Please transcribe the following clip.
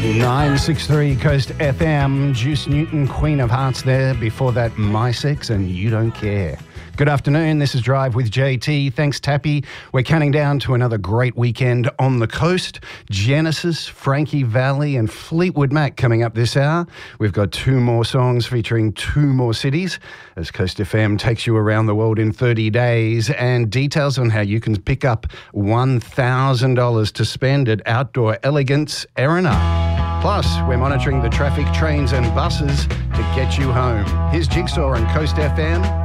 963 Coast FM, Juice Newton, Queen of Hearts there. Before that, My Sex and You Don't Care. Good afternoon, this is Drive with JT. Thanks, Tappy. We're counting down to another great weekend on the coast. Genesis, Frankie Valli and Fleetwood Mac coming up this hour. We've got two more songs featuring two more cities as Coast FM takes you around the world in 30 days, and details on how you can pick up $1,000 to spend at Outdoor Elegance, Erina. Plus, we're monitoring the traffic, trains and buses to get you home. Here's Jigsaw on Coast FM.